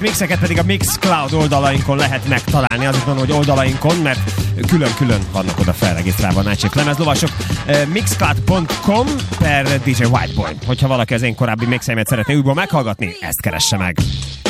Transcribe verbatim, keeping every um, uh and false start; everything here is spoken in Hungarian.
Mixeket pedig a Mixcloud oldalainkon lehet megtalálni, azért mondom, hogy oldalainkon, mert külön-külön vannak oda felregisztrálva a Night Shift lemezlovasok. mixcloud pont com per dé dzsé Whiteboy. Hogyha valaki az én korábbi mixeimet szeretné újból meghallgatni, ezt keresse meg.